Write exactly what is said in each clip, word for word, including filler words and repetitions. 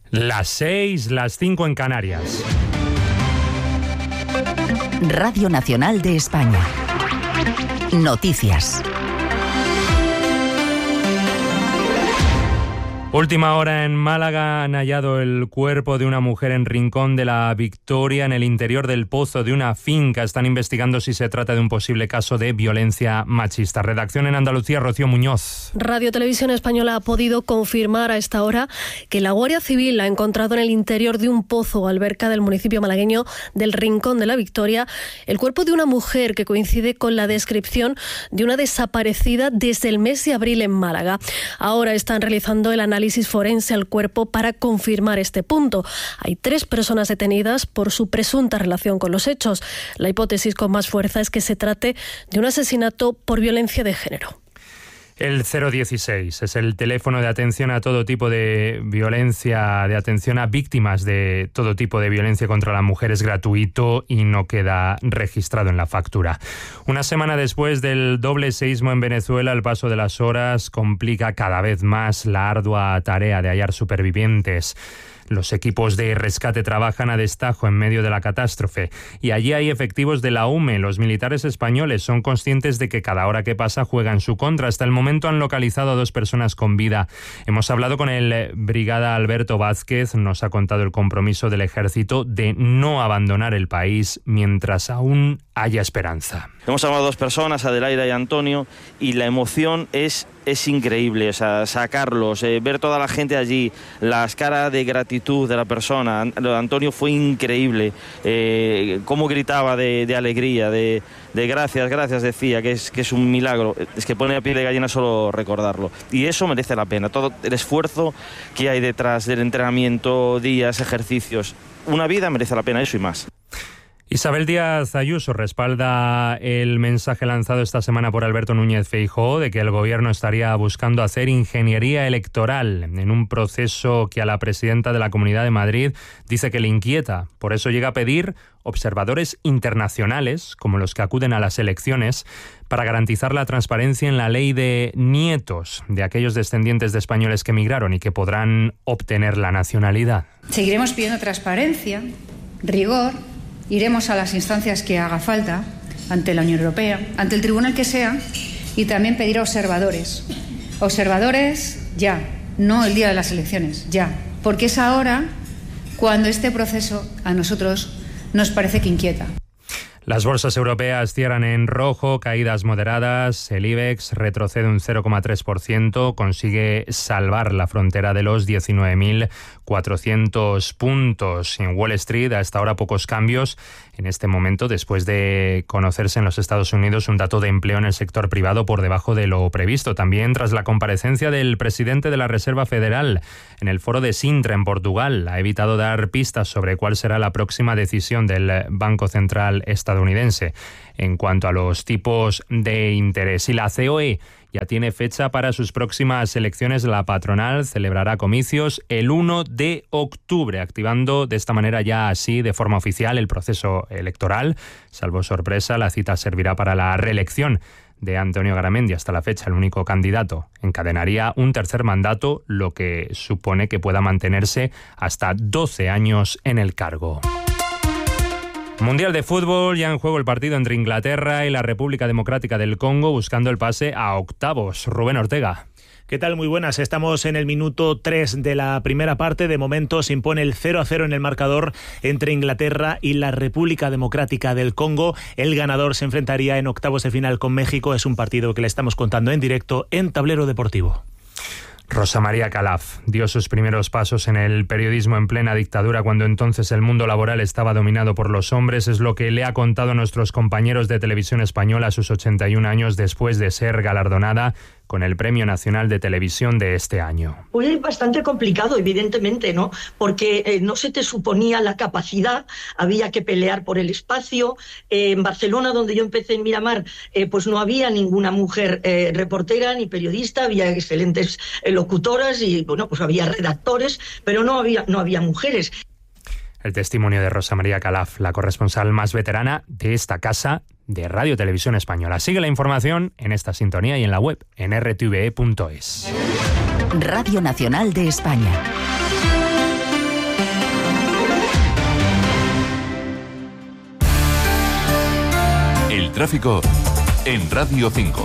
Las seis, las cinco en Canarias. Radio Nacional de España. Noticias. Última hora en Málaga. Han hallado el cuerpo de una mujer en Rincón de la Victoria, en el interior del pozo de una finca. Están investigando si se trata de un posible caso de violencia machista. Redacción en Andalucía, Rocío Muñoz. Radio Televisión Española ha podido confirmar a esta hora que la Guardia Civil ha encontrado en el interior de un pozo o alberca del municipio malagueño del Rincón de la Victoria el cuerpo de una mujer que coincide con la descripción de una desaparecida desde el mes de abril en Málaga. Ahora están realizando el análisis análisis forense al cuerpo para confirmar este punto. Hay tres personas detenidas por su presunta relación con los hechos. La hipótesis con más fuerza es que se trate de un asesinato por violencia de género. El cero dieciséis es el teléfono de atención a todo tipo de violencia, de atención a víctimas de todo tipo de violencia contra la mujer. Es gratuito y no queda registrado en la factura. Una semana después del doble seísmo en Venezuela, el paso de las horas complica cada vez más la ardua tarea de hallar supervivientes. Los equipos de rescate trabajan a destajo en medio de la catástrofe y allí hay efectivos de la U M E. Los militares españoles son conscientes de que cada hora que pasa juega en su contra. Hasta el momento han localizado a dos personas con vida. Hemos hablado con el brigada Alberto Vázquez. Nos ha contado el compromiso del ejército de no abandonar el país mientras aún haya esperanza. Hemos llamado a dos personas, Adelaida y Antonio, y la emoción es, es increíble. O sea, sacarlos, eh, ver toda la gente allí, las caras de gratitud de la persona. Antonio fue increíble, eh, cómo gritaba de, de alegría, de, de gracias, gracias, decía, que es, que es un milagro. Es que pone a piel de gallina solo recordarlo. Y eso merece la pena, todo el esfuerzo que hay detrás del entrenamiento, días, ejercicios. Una vida merece la pena, eso y más. Isabel Díaz Ayuso respalda el mensaje lanzado esta semana por Alberto Núñez Feijóo de que el gobierno estaría buscando hacer ingeniería electoral en un proceso que a la presidenta de la Comunidad de Madrid dice que le inquieta. Por eso llega a pedir observadores internacionales, como los que acuden a las elecciones, para garantizar la transparencia en la ley de nietos de aquellos descendientes de españoles que emigraron y que podrán obtener la nacionalidad. Seguiremos pidiendo transparencia, rigor. Iremos a las instancias que haga falta, ante la Unión Europea, ante el tribunal que sea, y también pedir a observadores. Observadores ya, no el día de las elecciones, ya. Porque es ahora cuando este proceso a nosotros nos parece que inquieta. Las bolsas europeas cierran en rojo, caídas moderadas. El IBEX retrocede un cero coma tres por ciento, consigue salvar la frontera de los diecinueve mil cuatrocientos puntos. En Wall Street, a esta hora, pocos cambios. En este momento, después de conocerse en los Estados Unidos un dato de empleo en el sector privado por debajo de lo previsto. También tras la comparecencia del presidente de la Reserva Federal en el foro de Sintra en Portugal, ha evitado dar pistas sobre cuál será la próxima decisión del Banco Central estadounidense en cuanto a los tipos de interés. Y la C O E ya tiene fecha para sus próximas elecciones. La patronal celebrará comicios el uno de octubre, activando de esta manera ya así de forma oficial el proceso electoral. Salvo sorpresa, la cita servirá para la reelección de Antonio Garamendi, hasta la fecha el único candidato. Encadenaría un tercer mandato, lo que supone que pueda mantenerse hasta doce años en el cargo. Mundial de fútbol, ya en juego el partido entre Inglaterra y la República Democrática del Congo, buscando el pase a octavos. Rubén Ortega. ¿Qué tal? Muy buenas. Estamos en el minuto tres de la primera parte. De momento se impone el cero a cero en el marcador entre Inglaterra y la República Democrática del Congo. El ganador se enfrentaría en octavos de final con México. Es un partido que le estamos contando en directo en Tablero Deportivo. Rosa María Calaf dio sus primeros pasos en el periodismo en plena dictadura, cuando entonces el mundo laboral estaba dominado por los hombres. Es lo que le ha contado a nuestros compañeros de Televisión Española a sus ochenta y un años, después de ser galardonada con el Premio Nacional de Televisión de este año. Fue bastante complicado, evidentemente, ¿no? Porque eh, no se te suponía la capacidad, había que pelear por el espacio. Eh, en Barcelona, donde yo empecé en Miramar, eh, pues no había ninguna mujer eh, reportera ni periodista, había excelentes eh, locutoras y, bueno, pues había redactores, pero no había, no había mujeres. El testimonio de Rosa María Calaf, la corresponsal más veterana de esta casa de Radio Televisión Española. Sigue la información en esta sintonía y en la web en r t v e punto es. Radio Nacional de España. tráfico en Radio cinco.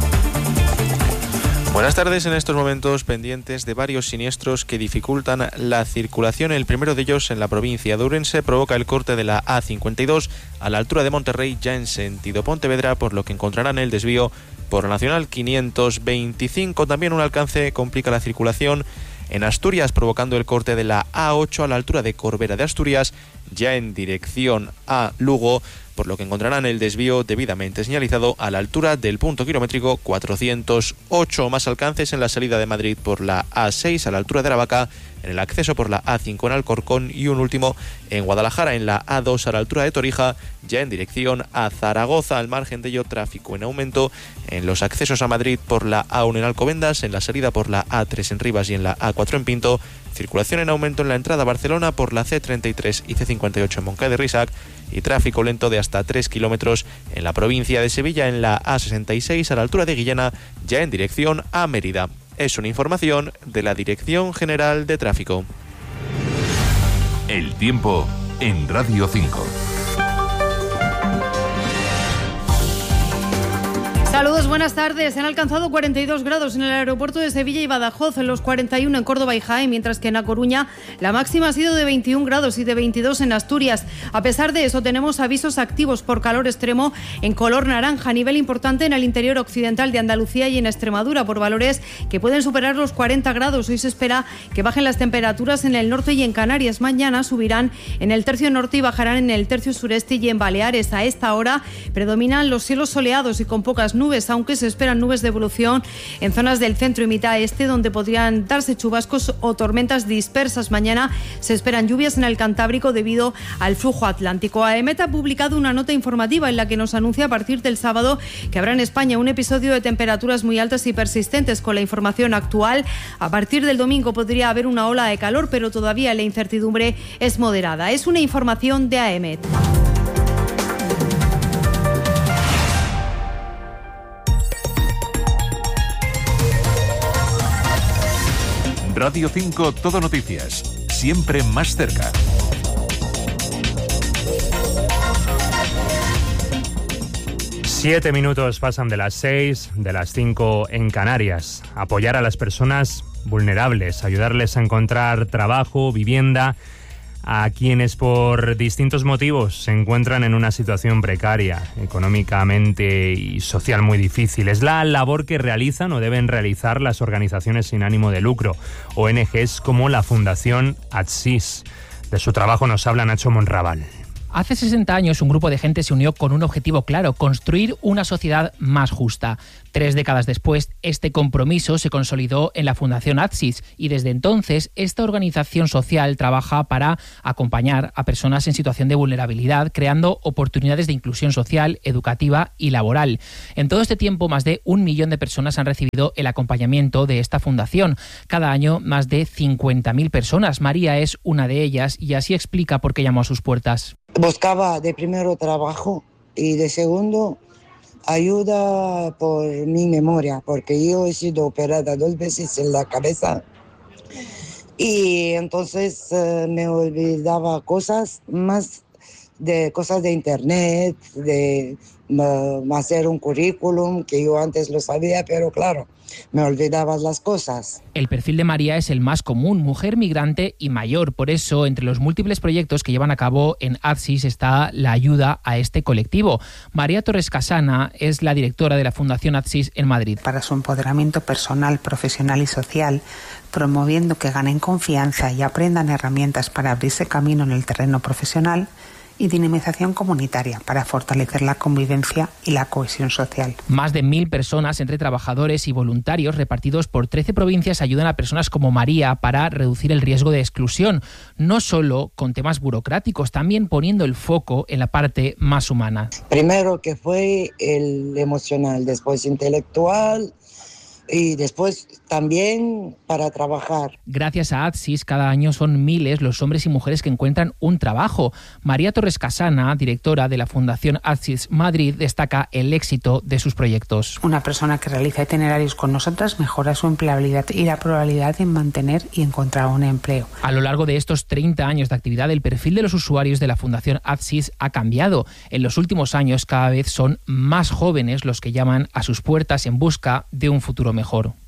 Buenas tardes. En estos momentos pendientes de varios siniestros que dificultan la circulación. El primero de ellos en la provincia de Ourense provoca el corte de la A cincuenta y dos a la altura de Monterrey, ya en sentido Pontevedra, por lo que encontrarán el desvío por la Nacional quinientos veinticinco. También un alcance complica la circulación en Asturias, provocando el corte de la A ocho a la altura de Corbera de Asturias, ya en dirección a Lugo, por lo que encontrarán el desvío debidamente señalizado a la altura del punto kilométrico cuatrocientos ocho. Más alcances en la salida de Madrid por la A seis a la altura de Aravaca, en el acceso por la A cinco en Alcorcón y un último en Guadalajara en la A dos a la altura de Torija, ya en dirección a Zaragoza. Al margen de ello, tráfico en aumento en los accesos a Madrid por la A uno en Alcobendas, en la salida por la A tres en Rivas y en la A cuatro en Pinto. Circulación en aumento en la entrada a Barcelona por la C treinta y tres y C cincuenta y ocho en Moncada de Risac, y tráfico lento de hasta tres kilómetros en la provincia de Sevilla en la A sesenta y seis a la altura de Guillena, ya en dirección a Mérida. Es una información de la Dirección General de Tráfico. El tiempo en Radio cinco. Saludos, buenas tardes. Se han alcanzado cuarenta y dos grados en el aeropuerto de Sevilla y Badajoz, en los cuarenta y uno en Córdoba y Jaén, mientras que en A Coruña la máxima ha sido de veintiún grados y de veintidós en Asturias. A pesar de eso, tenemos avisos activos por calor extremo en color naranja, a nivel importante en el interior occidental de Andalucía y en Extremadura, por valores que pueden superar los cuarenta grados. Hoy se espera que bajen las temperaturas en el norte y en Canarias. Mañana subirán en el tercio norte y bajarán en el tercio sureste y en Baleares. A esta hora predominan los cielos soleados y con pocas nubes, aunque se esperan nubes de evolución en zonas del centro y mitad este, donde podrían darse chubascos o tormentas dispersas. Mañana se esperan lluvias en el Cantábrico debido al flujo atlántico. AEMET ha publicado una nota informativa en la que nos anuncia a partir del sábado que habrá en España un episodio de temperaturas muy altas y persistentes. Con la información actual, a partir del domingo podría haber una ola de calor, pero todavía la incertidumbre es moderada. Es una información de AEMET. Radio cinco, Todo Noticias, siempre más cerca. Siete minutos pasan de las seis, de las cinco en Canarias. Apoyar a las personas vulnerables, ayudarles a encontrar trabajo, vivienda, a quienes por distintos motivos se encuentran en una situación precaria, económicamente y social muy difícil. Es la labor que realizan o deben realizar las organizaciones sin ánimo de lucro, O N Ges como la Fundación ATSIS. De su trabajo nos habla Nacho Monraval. Hace sesenta años un grupo de gente se unió con un objetivo claro: construir una sociedad más justa. Tres décadas después, este compromiso se consolidó en la Fundación ATSIS y desde entonces esta organización social trabaja para acompañar a personas en situación de vulnerabilidad, creando oportunidades de inclusión social, educativa y laboral. En todo este tiempo, más de un millón de personas han recibido el acompañamiento de esta fundación. Cada año, más de cincuenta mil personas. María es una de ellas y así explica por qué llamó a sus puertas. Buscaba de primero trabajo y de segundo ayuda por mi memoria, porque yo he sido operada dos veces en la cabeza y entonces eh, me olvidaba cosas más de cosas de internet, de uh, hacer un currículum, que yo antes lo sabía, pero claro, me olvidaba las cosas. El perfil de María es el más común: mujer migrante y mayor. Por eso, entre los múltiples proyectos que llevan a cabo en ATSIS está la ayuda a este colectivo. María Torres Casana es la directora de la Fundación ATSIS en Madrid. Para su empoderamiento personal, profesional y social, promoviendo que ganen confianza y aprendan herramientas para abrirse camino en el terreno profesional, y dinamización comunitaria para fortalecer la convivencia y la cohesión social. Más de mil personas, entre trabajadores y voluntarios repartidos por trece provincias, ayudan a personas como María para reducir el riesgo de exclusión, no solo con temas burocráticos, también poniendo el foco en la parte más humana. Primero que fue el emocional, después intelectual, y después también para trabajar. Gracias a ATSIS, cada año son miles los hombres y mujeres que encuentran un trabajo. María Torres Casana, directora de la Fundación ATSIS Madrid, destaca el éxito de sus proyectos. Una persona que realiza itinerarios con nosotras mejora su empleabilidad y la probabilidad de mantener y encontrar un empleo. A lo largo de estos treinta años de actividad, el perfil de los usuarios de la Fundación ATSIS ha cambiado. En los últimos años, cada vez son más jóvenes los que llaman a sus puertas en busca de un futuro mejor.